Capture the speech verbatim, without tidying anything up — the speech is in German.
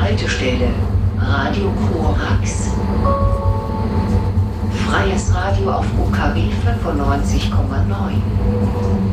Haltestelle Radio Korax. Freies Radio auf U K W fünfundneunzig Komma neun.